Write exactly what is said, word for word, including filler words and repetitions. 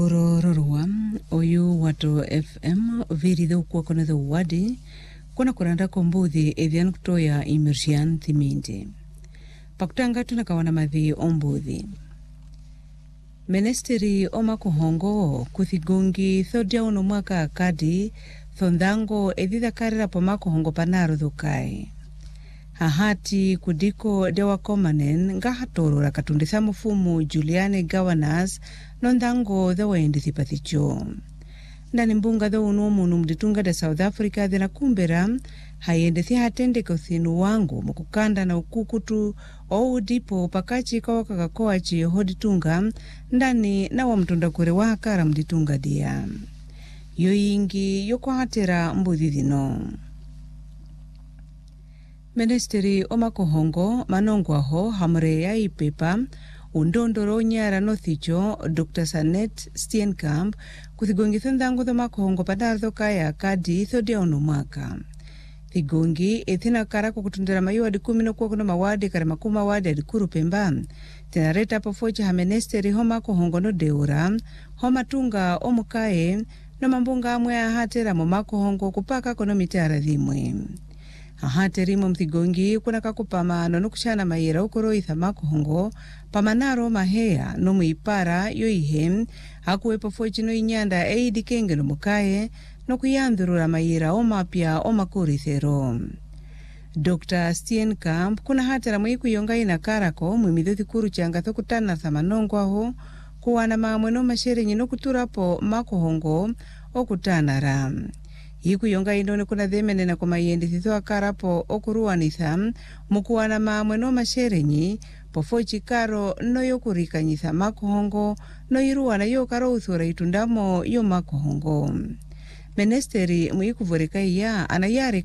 Rororwa oyu watu F M viridho kwa kona the wadi kuna kuranda kombuthi edhian kutoya immersion thimindi pakutanga tunakawana madhi ombuthi Ministeri oma kuhongo kuthigongi thodia uno mwaka kadi thondango edhitha karira poma kuhongo panaro dhukai hahati kudiko dewa komanen ngahatorora katundisa mufumu Juliane Governors nondango the wendi thipathicho ndani mbunga the unumu numditunga da South Africa dhina kumbera hayende thi hatende kuthinu wangu mukukanda na ukukutu o udipo pakachi kwa wakakakoachi hoditunga ndani na wa mtunda kure wakara mditunga dia yoyingi yoko hatera mbuthi dhino. Ministeri oma kuhongo manongwaho hamre ya ipepa undondoro nyara nothicho Doctor Sanet Steenkamp kuthigongi thandango the makuhongo padartho kaya kadi thodia ono mwaka. Thigongi ethina kara kukutundira mayu adi kumi no kuna mawadi kare makuma wadi adi kuru pemba. Tena reta pofochi ha ministeri homa kuhongo no deura, homa tunga omukae no mambunga amwe ahatera mo makuhongo kupaka kono mitara dhimwe. Ahaterimo mthigongi kuna kakupama no nukushana mayera ukoro ithamako hongo pamanaro mahea no muipara yoihem hakuwepo fochi no inyanda eidi kenge no mukae no kuyandhurura mayera omapya omakurithero. Doctor Steenkamp kuna hatera mwiku yonga ina karako mwimidhothi kuru changa thokutana thamanongwaho kuwana maamwe no mashere njino kuturapo mako hongo okutanara. Hiku yonga indone kuna dhemene na kumayendi thithoa karapo okuruwanitha mukuwana maamwe no masherenyi pofochi karo no yokurika nyitha makuhongo no iruwana yo karo uthura itundamo yo makuhongo. Ministeri mwikuvoreka iya anayari